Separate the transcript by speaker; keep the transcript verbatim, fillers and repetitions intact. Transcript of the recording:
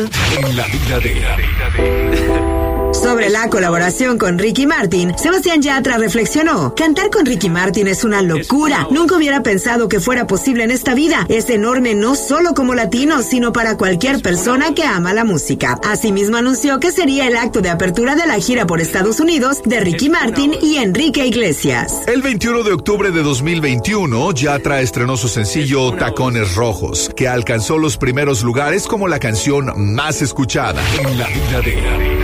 Speaker 1: En la vida de...
Speaker 2: Sobre la colaboración con Ricky Martin, Sebastián Yatra reflexionó: cantar con Ricky Martin es una locura. Nunca hubiera pensado que fuera posible en esta vida. Es enorme no solo como latino, sino para cualquier persona que ama la música. Asimismo anunció que sería el acto de apertura de la gira por Estados Unidos de Ricky Martin y Enrique Iglesias.
Speaker 1: El veintiuno de octubre de dos mil veintiuno, Yatra estrenó su sencillo Tacones Rojos, que alcanzó los primeros lugares como la canción más escuchada en la vida de...